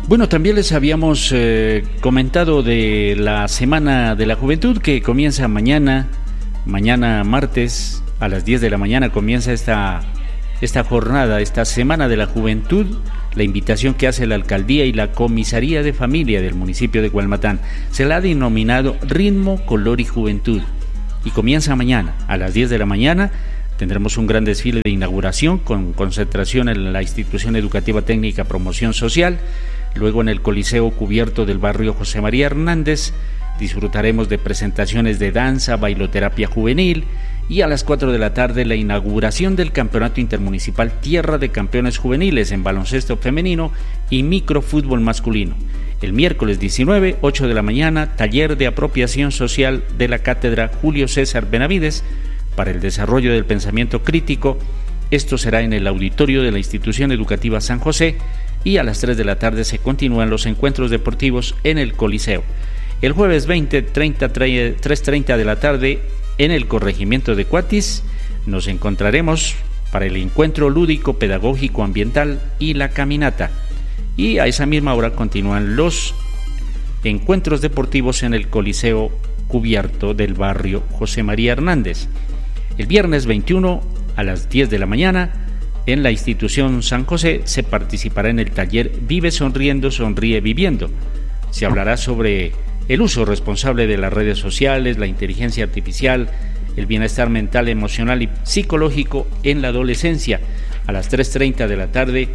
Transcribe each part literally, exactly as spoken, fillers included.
Bueno, también les habíamos eh, comentado de la Semana de la Juventud que comienza mañana, mañana martes a las diez de la mañana comienza esta, esta jornada, esta Semana de la Juventud, la invitación que hace la Alcaldía y la Comisaría de Familia del municipio de Gualmatán. Se la ha denominado Ritmo, Color y Juventud y comienza mañana a las diez de la mañana. Tendremos un gran desfile de inauguración con concentración en la Institución Educativa Técnica Promoción Social. Luego en el Coliseo Cubierto del barrio José María Hernández disfrutaremos de presentaciones de danza, bailoterapia juvenil y a las cuatro de la tarde la inauguración del Campeonato Intermunicipal Tierra de Campeones Juveniles en baloncesto femenino y microfútbol masculino. El miércoles diecinueve, ocho de la mañana, taller de apropiación social de la Cátedra Julio César Benavides para el desarrollo del pensamiento crítico. Esto será en el auditorio de la Institución Educativa San José y a las tres de la tarde se continúan los encuentros deportivos en el Coliseo. El jueves veinte, treinta, tres treinta de la tarde en el corregimiento de Cuatis nos encontraremos para el encuentro lúdico, pedagógico, ambiental y la caminata. Y a esa misma hora continúan los encuentros deportivos en el Coliseo Cubierto del barrio José María Hernández. El viernes veintiuno a las diez de la mañana en la Institución San José se participará en el taller Vive Sonriendo, Sonríe Viviendo. Se hablará sobre el uso responsable de las redes sociales, la inteligencia artificial, el bienestar mental, emocional y psicológico en la adolescencia. A las tres treinta de la tarde,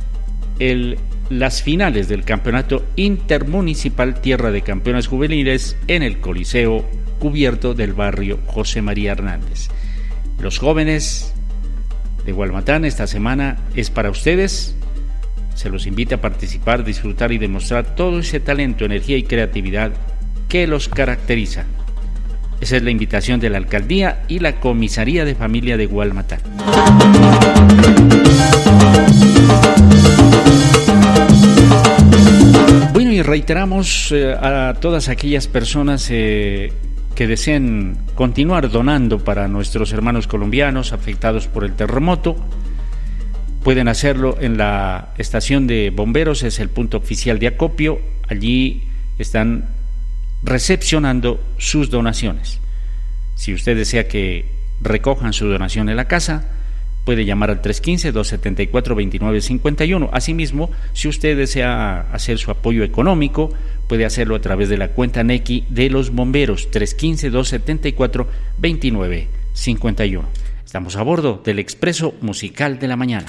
el, las finales del Campeonato Intermunicipal Tierra de Campeones Juveniles en el Coliseo Cubierto del barrio José María Hernández. Los jóvenes de Gualmatán esta semana es para ustedes. Se los invita a participar, disfrutar y demostrar todo ese talento, energía y creatividad que los caracteriza. Esa es la invitación de la Alcaldía y la Comisaría de Familia de Gualmatán. Bueno, y reiteramos eh, a todas aquellas personas eh, que deseen continuar donando para nuestros hermanos colombianos afectados por el terremoto. Pueden hacerlo en la estación de bomberos, es el punto oficial de acopio. Allí están recepcionando sus donaciones. Si usted desea que recojan su donación en la casa, puede llamar al tres uno cinco, dos siete cuatro, dos nueve cinco uno. Asimismo, si usted desea hacer su apoyo económico, puede hacerlo a través de la cuenta Nequi de los bomberos, tres uno cinco, dos siete cuatro, dos nueve cinco uno. Estamos a bordo del Expreso Musical de la Mañana.